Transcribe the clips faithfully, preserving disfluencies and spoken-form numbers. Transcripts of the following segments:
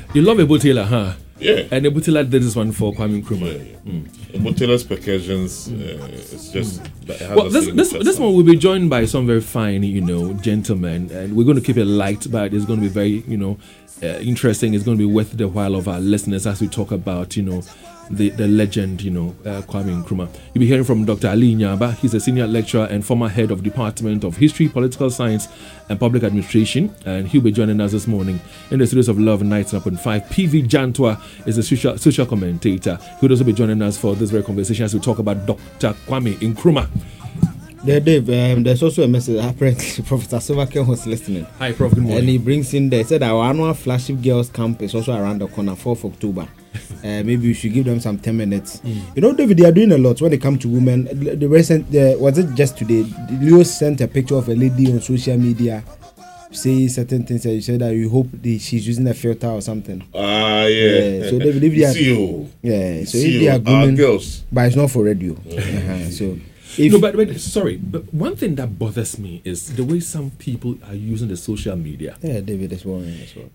You love Ebo Taylor, huh? Yeah. And Ebo Taylor did this one for Kwame Nkrumah. Yeah, yeah. Mm. Ebo Taylor's percussions, uh, it's just. Mm. Well, this this this one will be joined by some very fine, you know, gentlemen, and we're going to keep it light, but it's going to be very, you know, uh, interesting. It's going to be worth the while of our listeners as we talk about, you know, the, the legend, you know, uh, Kwame Nkrumah. You'll be hearing from Doctor Ali Nyaba. He's a senior lecturer and former head of Department of History, Political Science, and Public Administration, and he'll be joining us this morning in the studios of Love ninety point five. P V Jantwa is a social social commentator. He'll also be joining us for this very conversation as we talk about Doctor Kwame Nkrumah. There, Dave, um, there's also a message. Apparently, Professor Silvaken was listening. Hi, Prof. Good morning. And he brings in there, said our annual Flagship Girls Camp is also around the corner, fourth of October. Uh, maybe we should give them some ten minutes. Mm. You know, David, they are doing a lot when it comes to women. The, the recent, the, was it just today? Leo sent a picture of a lady on social media saying certain things. You said that you hope the, she's using a filter or something. Ah, uh, yeah. yeah. So David, if they are, yeah, so if they are women, girls, but it's not for radio. uh-huh. So. If no, but, but sorry, but one thing that bothers me is the way some people are using the social media. Yeah, David, that's worrying as well.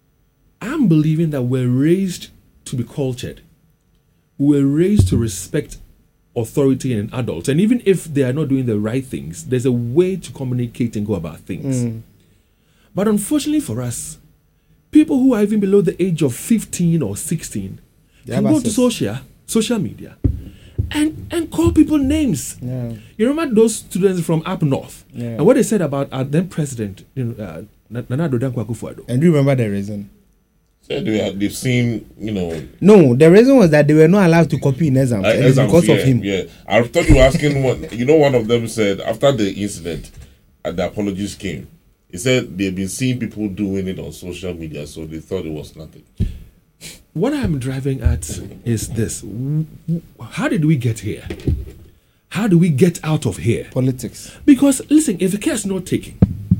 I'm believing that we're raised to be cultured. We're raised to respect authority and adults. And even if they are not doing the right things, there's a way to communicate and go about things. Mm. But unfortunately for us, people who are even below the age of fifteen or sixteen they can go access to social, social media and, and call people names. Yeah. You remember those students from up north? Yeah. And what they said about our then president, you know, uh, Nana Addo Dankwa Akufo-Addo. And do you remember the reason? Said they have, they've seen, you know. No, the reason was that they were not allowed to copy in exams, uh, exams because yeah, of him. Yeah, I thought you were asking what, you know, one of them said after the incident, and the apologies came. He said they've been seeing people doing it on social media, so they thought it was nothing. What I'm driving at is this. How did we get here? How do we get out of here? Politics. Because, listen, if the care is not taken,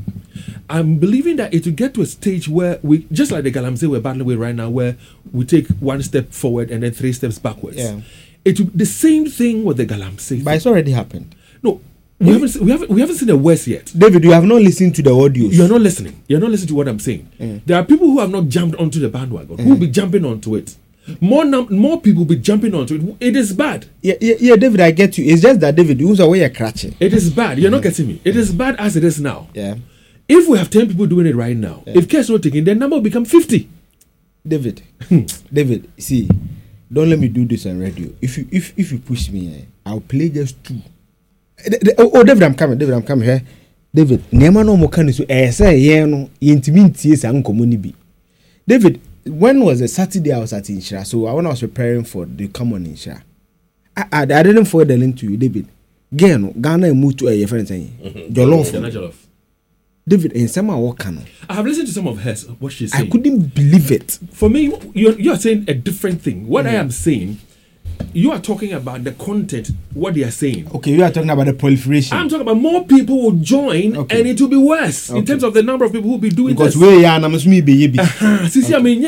I'm believing that it will get to a stage where we, just like the Galamsey we're battling with right now, where we take one step forward and then three steps backwards. Yeah. It will, the same thing with the Galamsey. But it's already happened. No, we mm. haven't, we haven't we haven't seen the worst yet. David, you have not listened to the audios. You're not listening. You're not listening to what I'm saying. Mm. There are people who have not jumped onto the bandwagon, mm. who will be jumping onto it. More num- more people will be jumping onto it. It is bad. Yeah, yeah, yeah, David, I get you. It's just that, David, you use a way you're cratching. It is bad. You're mm. not getting me. It is bad as it is now. Yeah. If we have ten people doing it right now, yeah. if care is not taken, the number will become fifty. David, David, see, don't let me do this on radio. If you if if you push me, eh, I'll play just two. Oh, oh, David, I'm coming. David, I'm coming here. David, nema no mo kan so eh say ye no yentimi ntie sa nkomo ni bi. David, when was the Saturday I was at Inshira? So when I was preparing for the come on Inshira, I, I, I didn't forward the link to you, David. Again, Ghana moved to a friend saying Jollof. Jollof. David, in some what can I have listened to some of hers, what she's saying. I couldn't believe it. For me, you're, you're saying a different thing. What mm-hmm. I am saying, you are talking about the content, what they are saying. Okay, you are talking about the proliferation. I'm talking about more people will join, okay. and it will be worse okay. in terms of the number of people who will be doing because this. Because we are not me baby. Sisi, I mean,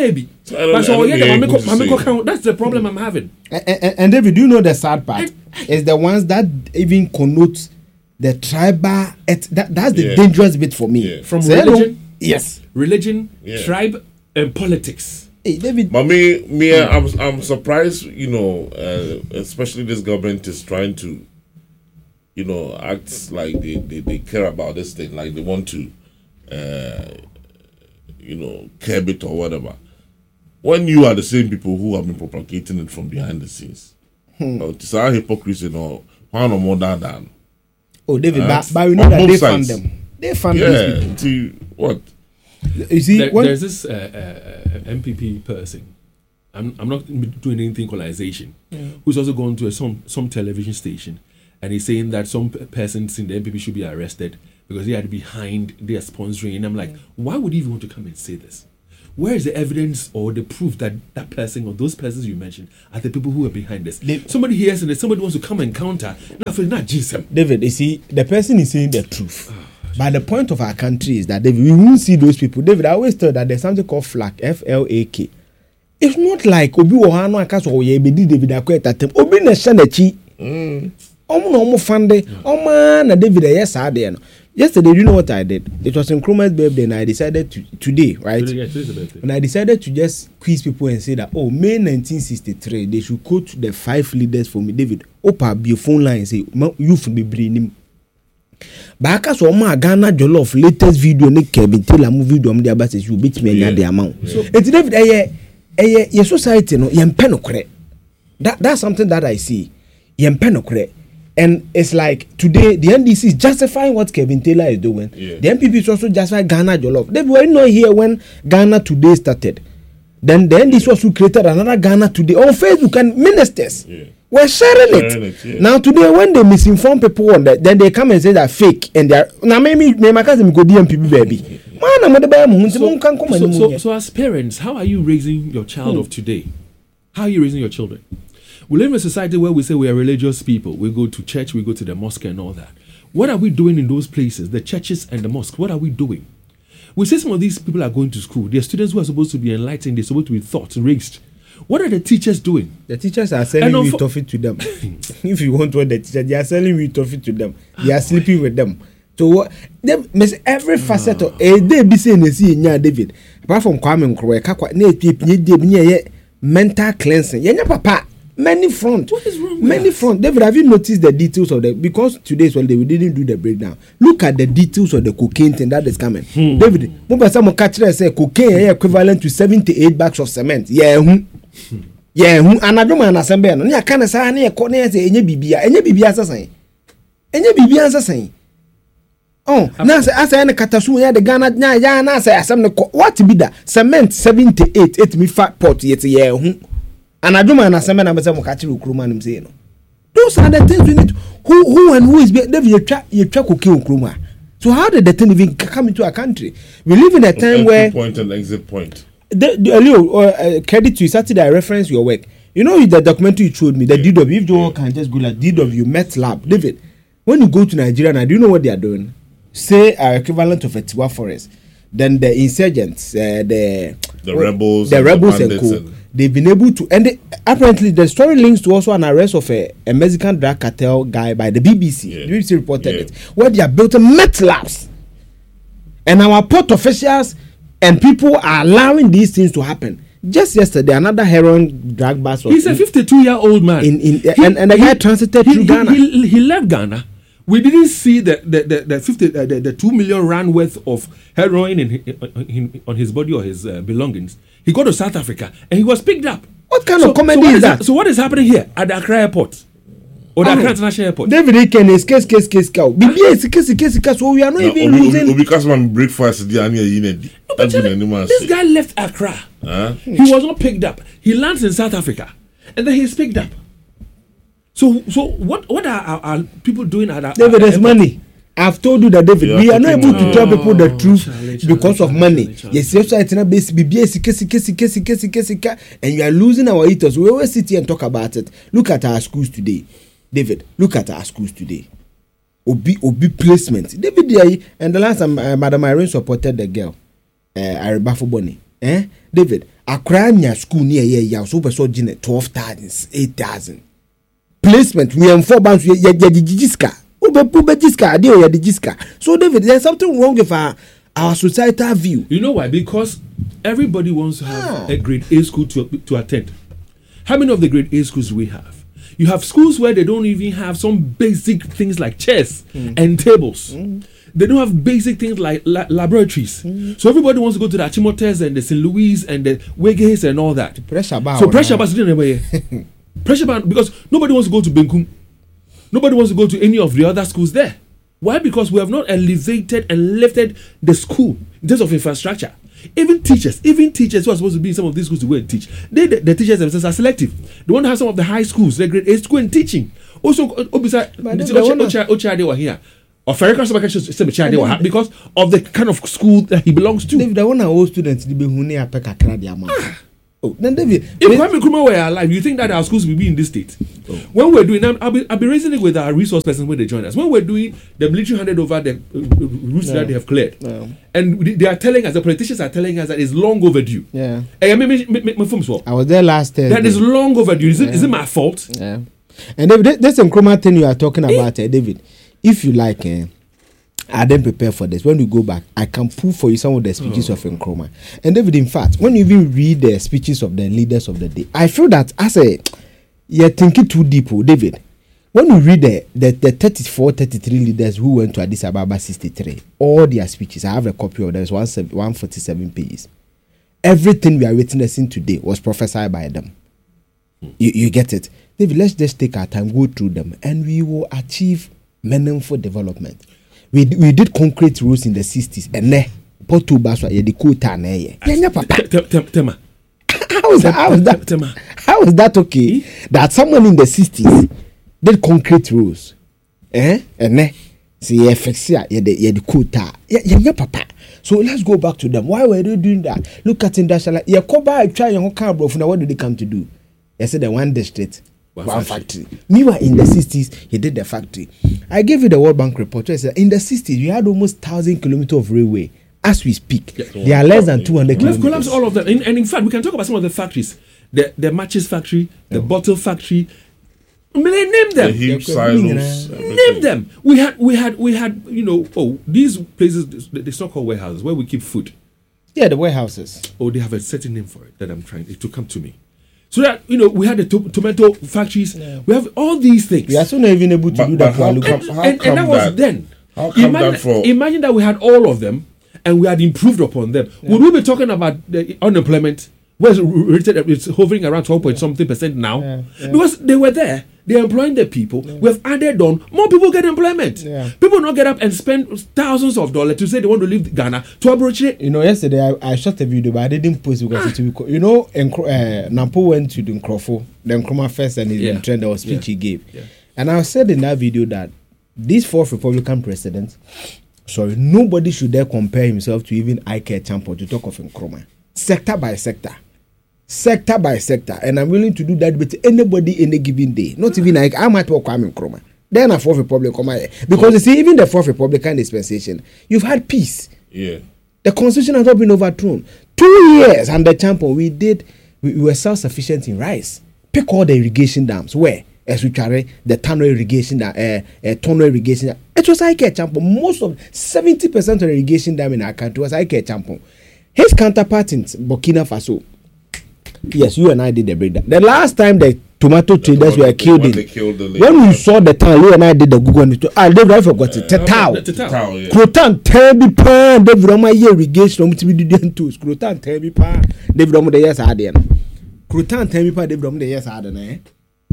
yeah, that's the problem I'm having. And, and, and David, do you know the sad part? Is the ones that even connote the tribal, et, that, that's the yeah. dangerous bit for me. Yeah. From so religion, yes, religion, yeah. tribe, and politics. Hey, David. But me, me, mm. I'm, I'm surprised. You know, uh, especially this government is trying to, you know, act like they, they, they care about this thing, like they want to, uh, you know, curb it or whatever. When you are the same people who have been propagating it from behind the scenes, hmm. uh, it's our hypocrisy, no, one or more than that. Oh, David, uh, but, but we know that they sides. fund them. They fund yeah, these people. To what? You see, there, there's this uh, uh, M P P person. I'm I'm not doing anything equalization. Yeah. Who's also gone to a, some some television station, and he's saying that some persons in the M P P should be arrested because they are behind their sponsoring. And I'm like, yeah. why would you even want to come and say this? Where is the evidence or the proof that that person or those persons you mentioned are the people who are behind this? They, somebody hears and somebody wants to come and counter. Not Jesus. David, you see, the person is saying the truth. Oh, but the point of our country is that David, we won't see those people. David, I always thought that there's something called FLAC, F L A K. It's not like Obi Ohano Akaso Oyebedi David Akweta. Obi na Shanechi. Mm. Omo no omo fande. Omo na David yes ade no. Yesterday, you know what I did? It was Nkrumah's birthday, and I decided to today, right? Today, yeah, today's the birthday. And I decided to just quiz people and say that, oh, May nineteen sixty-three, they should quote the five leaders for me. David, open your phone line and say, you should be bringing him. But I saw my Ghana Jollof latest video, Nick Kevin Taylor movie, do the about you beat me and the amount. So it's David, eh, eh, your society, no, you're penocre. That that's something that I see. You're penocre. And it's like today, the N D C is justifying what Kevin Taylor is doing. Yeah. The N P P is also justifying Ghana Jollof. They were not here when Ghana Today started. Then the N D C also created another Ghana Today on Facebook, and ministers Yeah. were sharing it. Sharing it, yeah. Now today, when they misinform people on that, then they come and say that fake, and they are now maybe my cousin go D M P B baby. Man, I'm going to buy a So, so, so, so as parents, how are you raising your child Hmm. of today? How are you raising your children? We live in a society where we say we are religious people. We go to church, we go to the mosque and all that. What are we doing in those places, the churches and the mosque? What are we doing? We say some of these people are going to school. They're students who are supposed to be enlightened. They're supposed to be taught, raised. What are the teachers doing? The teachers are selling And you unfo- toffee to them. If you want what the teacher, they are selling you toffee to them. They are sleeping with them. So what? Them miss every facet of a day be saying they see in David. Apart from Kwame Nkrumah, kakwa ne tie nye mental cleansing. Yenya papa. Many front. What is wrong with Many that? front. David, have you noticed the details of the? Because today's one day we didn't do the breakdown. Look at the details of the cocaine thing that is coming. Hmm. David, when someone catch it and say cocaine is equivalent to seventy-eight bags of cement. Yeah. Hmm. Yeah. Hmm. Another man assemble. No, you can't say any corner say any bibia. Any bibia say. Any bibia say. Oh, now say I say any katasu ya the Ghana nya ya na say asem what be that cement seventy-eight. It me fat pot yet yeah. Hmm. And I do man as a man, I'm catching Nkrumah and saying, those are the things we need. Who, who, and who is being you track, you track Nkrumah. So, how did the thing even come into our country? We live in a time Entry where point and exit point. the, the, Leo, uh, uh, credit to you, Saturday, I reference your work. You know, the documentary you showed me, the Yeah. D W. If you can just go like D W Met Lab, David. When you go to Nigeria, now, do you know what they are doing? Say, our equivalent of a Tiwa forest. Then the insurgents, uh, the The rebels the and the rebels and bandits co. and- They've been able to, and they, apparently the story links to also an arrest of a, a Mexican drug cartel guy by the B B C. Yeah. The B B C reported Yeah. it, where they are building met labs, and our port officials and people are allowing these things to happen. Just yesterday, another heroin drug bust. was He's a in- fifty-two-year-old man. In, in, He- and, and the he- guy transited he, through he, Ghana. He, he left Ghana. We didn't see the the the, the fifty uh, the, the two million rand worth of heroin in, in, in on his body or his uh, belongings. He got to South Africa and he was picked up. What kind of comedy so what is that? So what is happening here at the Accra airport or the Oh. Accra International Airport? David Eken is case, case, case, cow. B B S, case, case, case. So we are not Now, even Obi- losing. Obi- Obi Kasman breakfast di ani eyi na di. No, but That's been Charlie, anyone this say. guy left Accra. Huh? He was not picked up. He lands in South Africa, and then he's picked up. So, so what? What are, are, are people doing at our David, our there's airport? money. I've told you that, David. You We are are not talking able to about- tell people the Oh, truth Charlie, Charlie, because of Charlie, money. Charlie, Charlie. Yes, yes, it's not base B B S, kesi, kesi, kesi, kesi, kesi, kesi, and you are losing our ethos. We always sit here and talk about it. Look at our schools today, David. Look at our schools today. Obi, Obi placement. David, there, and the last time, uh, Madam Irene supported the girl, uh, Aribafo Boni. Eh, David, Accra nya school near here, yeah, so so gene twelve thousand, eight thousand. Placement. We have four bands. We have the Ube ube jiska, ade oya the jiska. So David, there's something wrong with our our societal view. You know why? Because everybody wants to have Ah. a grade A school to to attend. How many of the grade A schools do we have? You have schools where they don't even have some basic things like chairs and tables. They don't have basic things like la- laboratories. So everybody wants to go to the Achimotes and the Saint Louis and the Weges and all that. Pressure bar. So pressure bars didn't ever hear. Pressure bar because nobody wants to go to Benkum. Nobody wants to go to any of the other schools there. Why? Because we have not elevated and lifted the school in terms of infrastructure. Even teachers, even teachers who are supposed to be in some of these schools to go and teach, they, the, the teachers themselves are selective. They want to have some of the high schools, the grade A school and teaching. Also, Obisa, But they wanna- Ocha were here. Or Ferrika Sabaka because of the kind of school that he belongs to. David, I want our students to be who near Pekakra the amount. Oh, then David. If Kwame Nkrumah were alive, you think that our schools will be in this state? Oh. When we're doing, I'll be, I'll be raising it with our resource person when they join us. When we're doing, the military handed over the uh, routes No. that they have cleared, No. and they they are telling us, the politicians are telling us that it's long overdue. Yeah. Eh, I mean, me- me- me- me phone swap. I was there last Thursday. That is long overdue. Is it, is it my fault? Yeah. And David, that's a Nkrumah thing you are talking about, eh, David. If you like, eh, I didn't prepare for this. When we go back, I can pull for you some of the speeches oh. of Nkrumah. And David, in fact, when you even read the speeches of the leaders of the day, I feel that as a you're thinking too deep, oh, David. When you read the, the, the thirty-four, thirty-three leaders who went to Addis Ababa sixty-three, all their speeches, I have a copy of them, it's one hundred forty-seven pages. Everything we are witnessing today was prophesied by them. Hmm. You, you get it? David, let's just take our time, go through them, and we will achieve meaningful development. We we did concrete roads in the sixties, and ne Porto Baswa ye the quota ne ye. Tema. How is that? How is that? How is that okay? That someone in the sixties did concrete roads, eh? And ne see ye fixia ye the ye the quota ye ye papa. So let's go back to them. Why were they doing that? Look at industrial. Ye koba try your car bro. What did they come to do? They said the one district. One, one factory. factory. Meanwhile, in the sixties, he did the factory. I gave you the World Bank report. I said in the sixties, we had almost thousand kilometers of railway. As we speak, yeah, they are less than two hundred. We've collapsed all of them. In, and in fact, we can talk about some of the factories. The the matches factory, the yeah. bottle factory. I mean, name them. The heap silos. Name them. We had we had we had you know oh these places they so called warehouses where we keep food. Yeah, the warehouses. Oh, they have a certain name for it that I'm trying it to come to me. So that, you know, we had the to- tomato factories. Yeah. We have all these things. We are still not even able to but, do but that. How and, come, and, how and, come and that was that, then. How come imagine, that for... imagine that we had all of them and we had improved upon them. Yeah. Would we be talking about the unemployment? Where it's hovering around twelve point something percent now? Yeah. Yeah. Because they were there. They're employing the people. Yeah. We have added on. More people get employment. Yeah. People not get up and spend thousands of dollars to say they want to leave Ghana to approach it. You know, yesterday I, I shot a video, but I didn't post because ah. it will be, you know, uh, Nampo went to the Nkrofo, the Nkrumah first, and he yeah. trend the speech yeah. he gave. Yeah. And I said in that video that these fourth Republican presidents, sorry, nobody should dare compare himself to even Ike Echampo to talk of Nkrumah. Sector by sector. Sector by sector, and I'm willing to do that with anybody any given day. Not even like I might walk Kwame Nkrumah. Then a fourth republic come here. Because you see, even the fourth Republican dispensation, you've had peace. Yeah. The constitution has not been overthrown. Two years under Champo, we did we, we were self-sufficient in rice. Pick all the irrigation dams. Where? Esuchare, the tunnel irrigation dam, uh, uh, tunnel irrigation dam. It was Ike Echampo. Most of seventy percent of the irrigation dam in our country was Ike Echampo. His counterpart in Burkina Faso. Yes, you and I did the breakdown. The last time the tomato the traders were killed, in, killed when we saw the town, you and I did the Google. Ah, David, I forgot it. Tetao. Croton, Terby Pan, David, on my irrigation, to be doing too. Croton, Terby Pan, David, on the yes, I did. Croton, Terby Pan, David, on the yes, I did.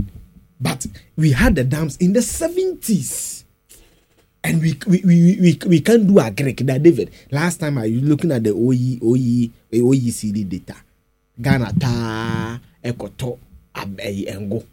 But we had the dams in the seventies. And we we, we, we, we can't do a Greek that, David. Last time I was looking at the O E, O E, O E C D data. Ghana ta ekoto abai engo.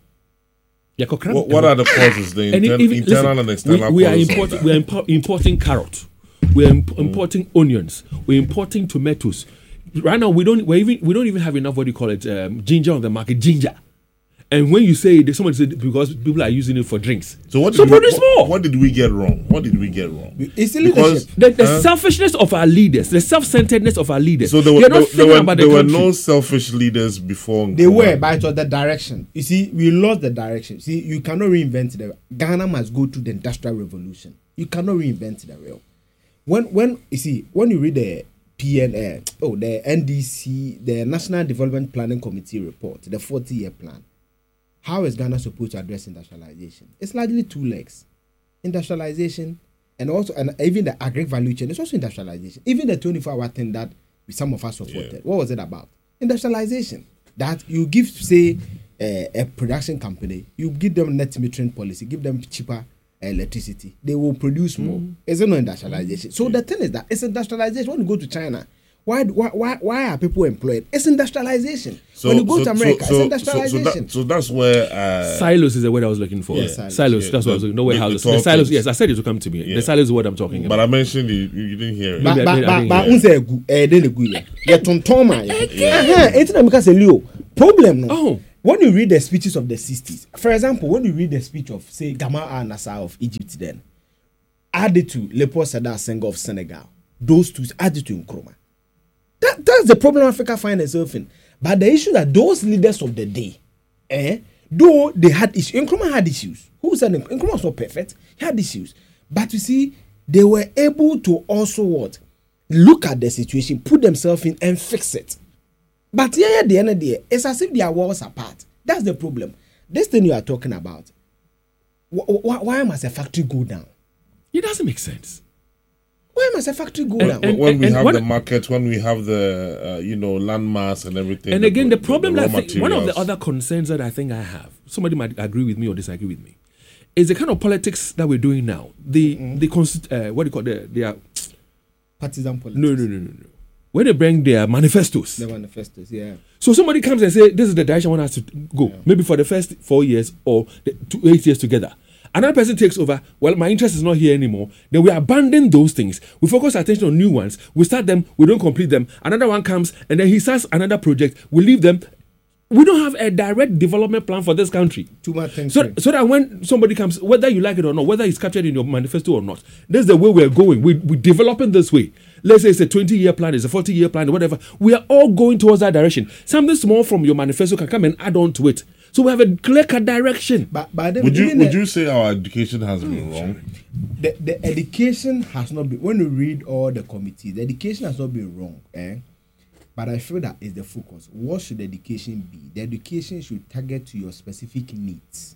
What, what are the causes? The inter- and even, internal listen, and external we, we causes. Are import, we are impo- importing carrot. We are imp- mm. importing onions. We're importing tomatoes. Right now, we don't. We even we don't even have enough. What do you call it? Um, ginger on the market. Ginger. And when you say there's someone said because people are using it for drinks, so what? Did so we, produce what, more. What did we get wrong? What did we get wrong? It's the leadership. The, the uh, selfishness of our leaders, the self-centeredness of our leaders. So there were, there, there were, there were no selfish leaders before. They Nkrumah. were, but it was the direction. You see, we lost the direction. See, you cannot reinvent the Ghana must go to the industrial revolution. You cannot reinvent the real. When when you see when you read the P N L, oh the N D C, the National Development Planning Committee report, the forty-year plan. How is Ghana supposed to address industrialization? It's largely two legs. Industrialization and also and even the agri value chain is also industrialization. Even the twenty-four hour thing that some of us supported. Yeah. What was it about? Industrialization. That you give, say, uh, a production company, you give them net metering policy, give them cheaper electricity. They will produce more. Mm. It's not industrialization. So yeah. the thing is that it's industrialization. When you go to China, Why, why why are people employed? It's industrialization. So, when you go so, to America, so, it's industrialization. So, so, that, so that's where uh, silos is the word I was looking for. Yeah. Silos, silos yeah. that's what I was looking. No warehouses. The, the silos. Yes, I said it to come to me. Yeah. The silos is what I'm talking about. But I mentioned it. You didn't hear it. But but but but unse gu eh de le gu ya. Ye tontoma ya. Eh, it's not because Leo problem no. Oh. When you read the speeches of the sixties, for example, when you read the speech of say Gamal al-Nasser of Egypt, then add it to Leopold Sedar Senghor of Senegal. Those two add it to Nkrumah. That, that's the problem Africa finds itself in. But the issue that those leaders of the day, eh, though they had issues, Nkrumah had issues. Who said Nkrumah was not perfect? He had issues. But you see, they were able to also what? Look at the situation, put themselves in and fix it. But yeah, at the end of the day, it's as if their walls apart. That's the problem. This thing you are talking about, wh- wh- why must a factory go down? It doesn't make sense. Why must a factory go And- down? and- when we have what- the market, when we have the uh, you know landmass and everything. And again, the the problem raw that I think, one of the materials. other concerns that I think I have, somebody might agree with me or disagree with me, is the kind of politics that we're doing now. The Mm-hmm. the const- uh, what do you call the they are Partisan politics. no no no no no when they bring their manifestos. The manifestos, yeah. So somebody comes and say, this is the direction I want us to go. Maybe for the first four years or the two, eight years together. Another person takes over. Well, my interest is not here anymore. Then we abandon those things. We focus our attention on new ones. We start them. We don't complete them. Another one comes and then he starts another project. We leave them. We don't have a direct development plan for this country. Too much things. So, so that when somebody comes, whether you like it or not, whether it's captured in your manifesto or not, that's the way we're going. We, we develop in this way. Let's say it's a twenty-year plan, it's a forty-year plan, whatever. We are all going towards that direction. Something small from your manifesto can come and add on to it. So we have a clear-cut direction. But, but then Would you even would the, you say our education has been wrong? the, the education has not been, when you read all the committees, the education has not been wrong. Eh? But I feel that is the focus. What should education be? The education should target to your specific needs.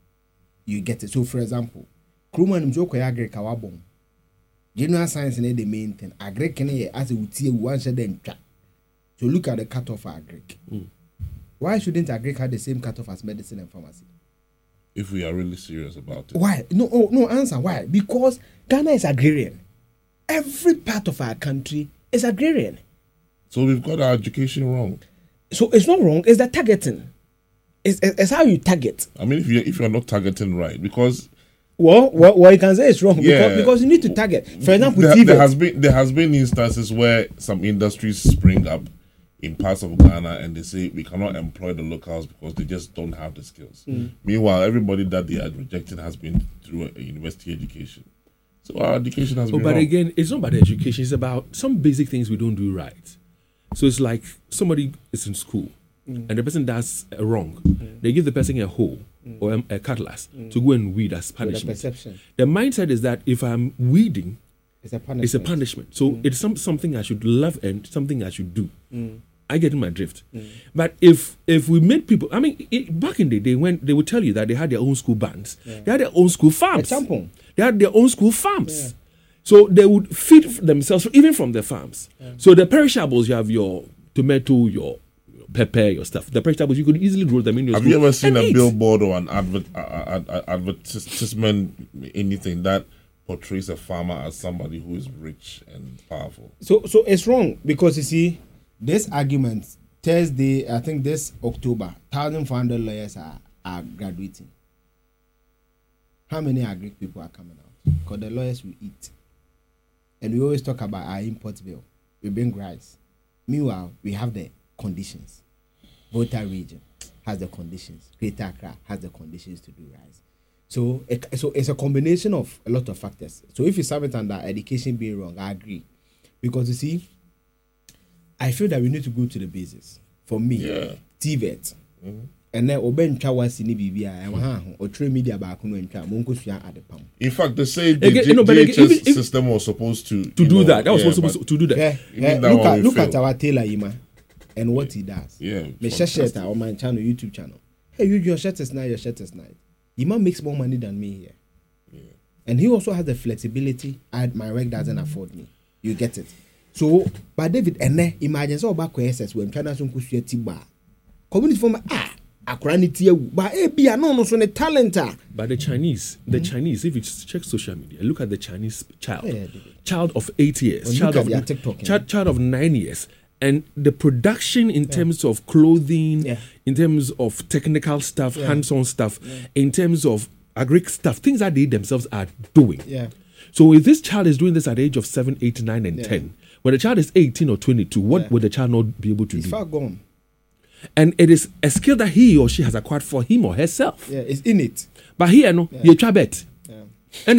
You get it. So, for example, Kruman Mjoko Agri Kawabon. General science is the main thing. Agri can as a uti one shade then track. So look at the cutoff for agri. Mm. Why shouldn't agri have the same cutoff as medicine and pharmacy? If we are really serious about it. Why? No, oh, no answer. Why? Because Ghana is agrarian. Every part of our country is agrarian. So we've got our education wrong. So it's not wrong. It's the targeting. It's, it's how you target. I mean, if you if you're not targeting right, because Well, well, well you can say it's wrong Yeah. because, because you need to target. For example, there, T V. there has been there has been instances where some industries spring up in parts of Ghana and they say we cannot employ the locals because they just don't have the skills. Mm. Meanwhile, everybody that they are rejecting has been through a, a university education. So our education has Oh, been but wrong. again, it's not about the education. It's about some basic things we don't do right. So it's like somebody is in school and the person does a wrong. They give the person a hoe or a, a cutlass to go and weed as With the punishment. perception. The mindset is that if I'm weeding, It's a punishment. it's a punishment. So it's some, something I should love and something I should do. I get in my drift. But if if we made people, I mean, it, back in the day when they would tell you that they had their own school bands, they had their own school farms. A champon. They had their own school farms. So they would feed themselves even from the farms. So the perishables, you have your tomato, your pepper, your stuff. The perishables, you could easily grow them in your Have school you ever seen and a eat. billboard or an advert, uh, uh, uh, advertisement, anything that portrays a farmer as somebody who is rich and powerful? So so it's wrong because you see, this argument Thursday, I think this October, thousand four hundred lawyers are, are graduating. How many agri people are coming out? Because the lawyers will eat. And we always talk about our import bill. We bring rice. Meanwhile, we have the conditions. Volta region has the conditions. Greater Accra has the conditions to do rice. So, it- so it's a combination of a lot of factors. So if you submit under education being wrong, I agree. Because you see, I feel that we need to go to the basis. For me, Yeah. T V E T. And then oben twa wasi ni bibia e wa ho o tre media ba ko no ntwa mo nkosua adepam. In fact, they say the Again, G- you know, but again, G H S even if- system was supposed to to you do know, that. That was yeah, supposed but- to do that. Yeah, Even yeah, that look one at we look at failed. our Taylor Yima and what he does. Yeah, Me share shirt fantastic. on my channel, YouTube channel. Hey, you your shirt is nice, your shirt is nice. Yima makes more money than me here. Yeah. And he also has the flexibility. I, my work doesn't afford me. You get it. So, but David, and imagine so back S S when China some kusua tiba. Community from ah, akranity but eh be no no so ne talent ah. But the Chinese, the Chinese, if you check social media, look at the Chinese child, Yeah, David. child of eight years, And child look of at their TikTok, child, child of nine years, and the production in terms of clothing, Yeah. in terms of technical stuff, Yeah. hands-on stuff, in terms of agri stuff, things that they themselves are doing. Yeah. So if this child is doing this at the age of seven, eight, nine, and Yeah. ten, when the child is eighteen or twenty-two, what Yeah. would the child not be able to He's do? far gone. And it is a skill that he or she has acquired for him or herself. Yeah, it's in it. But here, no, Yeah. you try bet.